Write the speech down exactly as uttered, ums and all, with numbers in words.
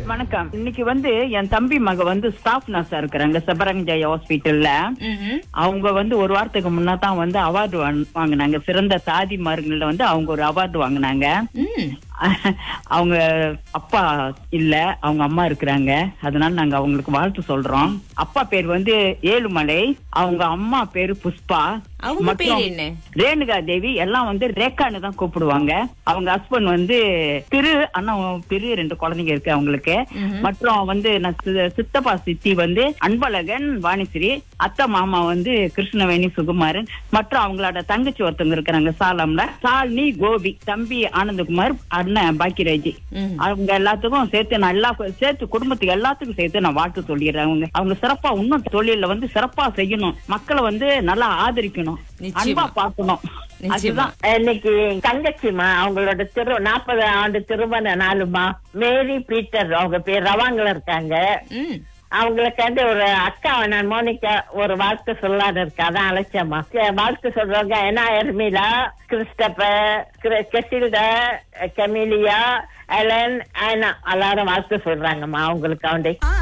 வணக்கம். இன்னைக்கு வந்து என் தம்பி மக வந்து ஸ்டாஃப் நர்ஸா இருக்கிறாங்க செபரங்ஜய ஹாஸ்பிட்டல்ல. அவங்க வந்து ஒரு வாரத்துக்கு முன்னாதான் வந்து அவார்டு வாங்கினாங்க. சிறந்த தாதிமார்கள்ல வந்து அவங்க ஒரு அவார்டு வாங்கினாங்க. அவங்க அப்பா இல்ல, அவங்க அம்மா இருக்கிறாங்க. அதனால நாங்க அவங்களுக்கு வாழ்த்து சொல்றோம். அப்பா பேர் வந்து ஏழுமலை, அவங்க அம்மா பேரு புஷ்பா, அவங்க பேர் என்ன? ரேணுகா தேவி. எல்லாம் வந்து ரேக்கான்னு தான் கூப்பிடுவாங்க. அவங்க ஹஸ்பண்ட் வந்து திரு அண்ணா திரு ரெண்டு குழந்தைங்க இருக்கு அவங்களுக்கு. மற்றும் வந்து சித்தப்பா சித்தி வந்து அன்பழகன் வாணிஸ்ரீ, அத்தை மாமா வந்து கிருஷ்ணவேணி சுகுமாரன், மற்றும் அவங்களோட தங்கச்சி ஒருத்தவங்க இருக்கிறாங்க சாலம்ல, சாலினி கோபி, தம்பி ஆனந்தகுமார், அண்ணன் பாக்கியராஜ். அவங்க எல்லாத்துக்கும் சேர்த்து நல்லா சேர்த்து குடும்பத்துக்கு எல்லாத்துக்கும் சேர்த்து நான் வாழ்த்து சொல்லிடுறேன். அவங்க அவங்க சிறப்பா இன்னும் தொழில வந்து சிறப்பா செய்யணும், மக்களை வந்து நல்லா ஆதரிக்கணும், அன்பா பாக்கணும். அதுதான் இன்னைக்கு தங்கச்சிமா அவங்களோட திரு நாற்பது ஆண்டு திருமண நாளுமா. மேரி பீட்டர் அவங்க பேர் ரவாங்கல இருக்காங்க. அவங்களுக்கு ஒரு அக்கா நான் மோனிகா ஒரு வாழ்த்து சொல்லாத இருக்கு, அதான் அழைச்சம்மா. வாழ்த்து சொல்றவங்க என்ன எர்மிலா, கிறிஸ்டபர், கெசில்டா, கெமிலியா, எலன், ஆனா எல்லாரும் வாழ்த்து சொல்றாங்கம்மா அவங்களுக்கு. அவண்டே